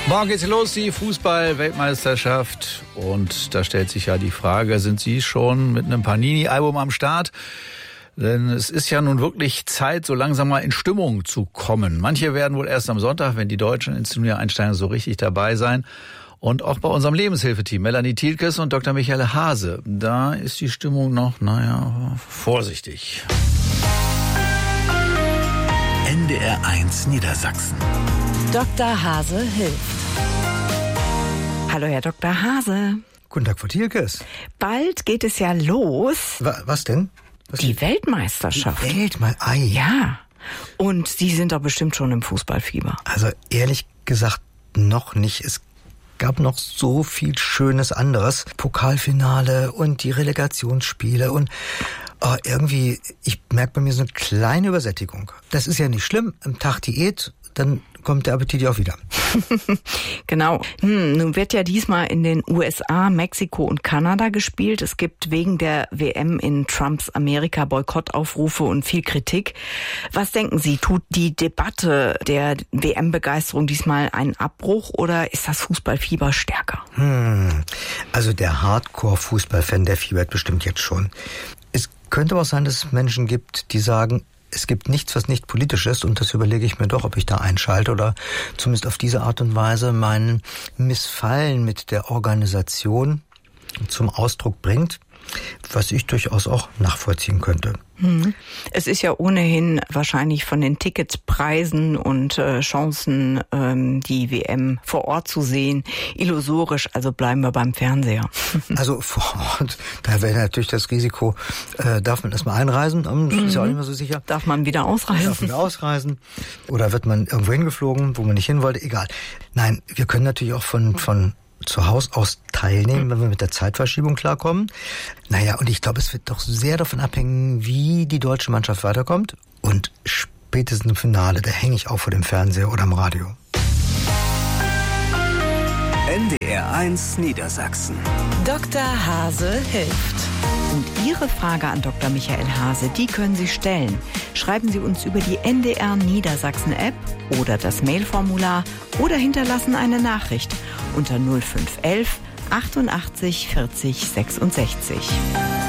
Morgen geht's los, die Fußball-Weltmeisterschaft. Und da stellt sich ja die Frage, sind Sie schon mit einem Panini-Album am Start? Denn es ist ja nun wirklich Zeit, so langsam mal in Stimmung zu kommen. Manche werden wohl erst am Sonntag, wenn die Deutschen ins Turnier einsteigen, so richtig dabei sein. Und auch bei unserem Lebenshilfeteam, Melanie Thielkes und Dr. Michael Hase, da ist die Stimmung noch, vorsichtig. NDR1 Niedersachsen. Dr. Hase hilft. Hallo, Herr Dr. Hase. Guten Tag, Frau Thielkes. Bald geht es ja los. Was denn? Die Weltmeisterschaft. Ja. Und Sie sind doch bestimmt schon im Fußballfieber. Also ehrlich gesagt noch nicht. Es gab noch so viel Schönes anderes. Pokalfinale und die Relegationsspiele und irgendwie, ich merke bei mir so eine kleine Übersättigung. Das ist ja nicht schlimm. Am Tag Diät, dann kommt der Appetit ja auch wieder. Genau. Nun wird ja diesmal in den USA, Mexiko und Kanada gespielt. Es gibt wegen der WM in Trumps Amerika Boykottaufrufe und viel Kritik. Was denken Sie, tut die Debatte der WM-Begeisterung diesmal einen Abbruch oder ist das Fußballfieber stärker? Also der Hardcore-Fußballfan, der fiebert bestimmt jetzt schon. Es könnte auch sein, dass es Menschen gibt, die sagen, es gibt nichts, was nicht politisch ist, und das überlege ich mir doch, ob ich da einschalte oder zumindest auf diese Art und Weise mein Missfallen mit der Organisation zum Ausdruck bringt, was ich durchaus auch nachvollziehen könnte. Es ist ja ohnehin wahrscheinlich von den Ticketspreisen und Chancen, die WM vor Ort zu sehen, illusorisch, also bleiben wir beim Fernseher. Also vor Ort, da wäre natürlich das Risiko, darf man erstmal einreisen, das ist ja auch nicht mehr so sicher. Darf man wieder ausreisen? Oder wird man irgendwo hingeflogen, wo man nicht hin wollte? Egal. Nein, wir können natürlich auch von zu Hause aus teilnehmen, wenn wir mit der Zeitverschiebung klarkommen. Und ich glaube, es wird doch sehr davon abhängen, wie die deutsche Mannschaft weiterkommt. Und spätestens im Finale, da hänge ich auch vor dem Fernseher oder am Radio. NDR1 Niedersachsen. Dr. Hase hilft. Und Ihre Frage an Dr. Michael Hase, die können Sie stellen. Schreiben Sie uns über die NDR Niedersachsen App oder das Mailformular oder hinterlassen eine Nachricht unter 0511 88 40 66.